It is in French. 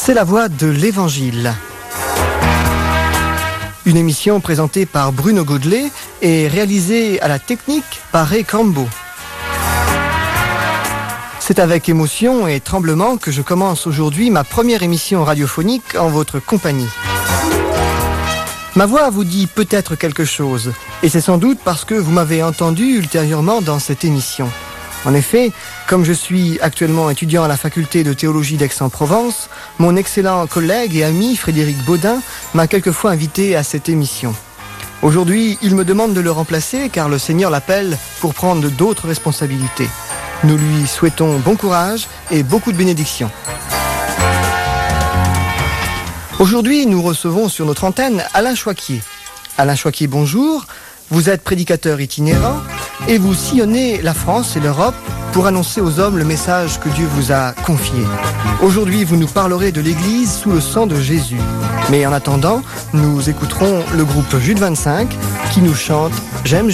C'est la voix de l'Évangile. Une émission présentée par Bruno Godelet et réalisée à la technique par Ray Cambo. C'est avec émotion et tremblement que je commence aujourd'hui ma première émission radiophonique en votre compagnie. Ma voix vous dit peut-être quelque chose, et c'est sans doute parce que vous m'avez entendu ultérieurement dans cette émission. En effet, comme je suis actuellement étudiant à la faculté de théologie d'Aix-en-Provence, mon excellent collègue et ami Frédéric Baudin m'a quelquefois invité à cette émission. Aujourd'hui, il me demande de le remplacer car le Seigneur l'appelle pour prendre d'autres responsabilités. Nous lui souhaitons bon courage et beaucoup de bénédictions. Aujourd'hui, nous recevons sur notre antenne Alain Choiquier. Alain Choiquier, bonjour. Vous êtes prédicateur itinérant et vous sillonnez la France et l'Europe pour annoncer aux hommes le message que Dieu vous a confié. Aujourd'hui, vous nous parlerez de l'Église sous le sang de Jésus. Mais en attendant, nous écouterons le groupe Jude 25 qui nous chante « J'aime Jésus ».